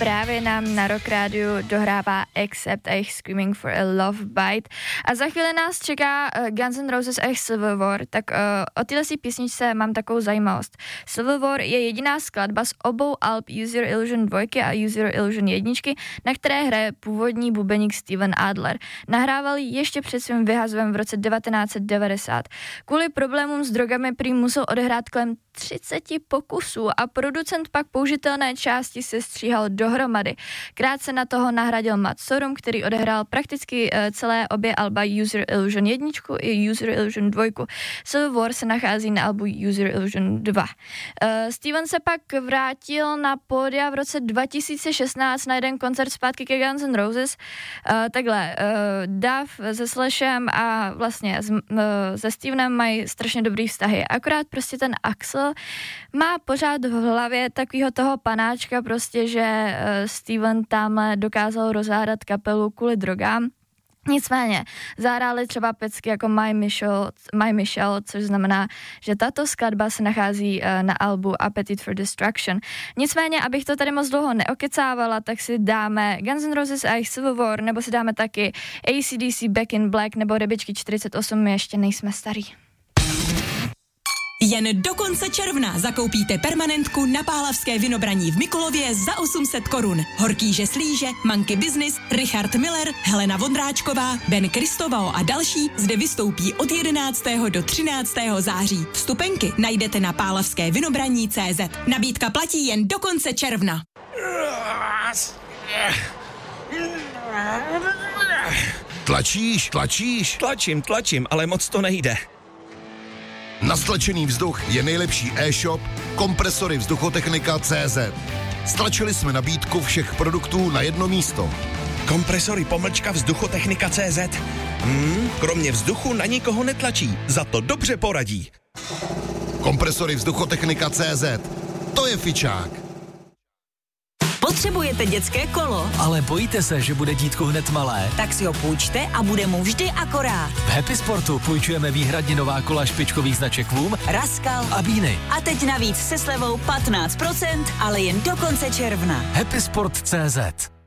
právě nám na Rock Radio dohrává Accept a jejich Screaming for a Love Bite. A za chvíli nás čeká Guns N' Roses a jejich Civil War, tak o téhle písničce mám takovou zajímavost. Civil War je jediná skladba z obou alb Use Your Illusion 2 a Use Your Illusion 1, na které hraje původní bubeník Steven Adler. Nahrával ji ještě před svým vyhazem v roce 1990. Kvůli problémům s drogami prý musel odehrát kolem 30 pokusů a producent pak použitelné části se stříhal dohromady. Krátce na toho nahradil Matt Sorum, který odehrál prakticky celé obě alba Use Your Illusion 1 i Use Your Illusion 2. Civil War se nachází na albu Use Your Illusion 2. Steven se pak vrátil na pódia v roce 2016 na jeden koncert zpátky ke Guns N' Roses. Duff se Slashem a vlastně se Stevenem mají strašně dobrý vztahy. Akorát prostě ten Axl má pořád v hlavě takového toho panáčka prostě, že Steven tamhle dokázal rozhádat kapelu kvůli drogám. Nicméně, zahráli třeba pecky jako My Michelle, což znamená, že tato skladba se nachází na albu Appetite for Destruction. Nicméně, abych to tady moc dlouho neokecávala, tak si dáme Guns N' Roses a jejich Civil War, nebo si dáme taky AC/DC Back in Black, nebo Rebičky 48, my ještě nejsme starý. Jen do konce června zakoupíte permanentku na Pálavské Vinobraní v Mikulově za 800 korun. Horkýže Slíže, Monkey Business, Richard Miller, Helena Vondráčková, Ben Kristovao a další zde vystoupí od 11. do 13. září. Vstupenky najdete na pálavskévinobraní.cz. Nabídka platí jen do konce června. Tlačíš? Tlačím, ale moc to nejde. Na stlačený vzduch je nejlepší e-shop Kompresory Vzduchotechnika.cz. Stlačili jsme nabídku všech produktů na jedno místo. Kompresory _Vzduchotechnika.cz. Kromě vzduchu na nikoho netlačí, za to dobře poradí. Kompresory Vzduchotechnika.cz. To je fičák. Potřebujete dětské kolo? Ale bojíte se, že bude dítku hned malé? Tak si ho půjčte a bude mu vždy akorát. V Happy Sportu půjčujeme výhradně nová kola špičkových značek Vum, Raskal a Bíny. A teď navíc se slevou 15%, ale jen do konce června. Happysport.cz.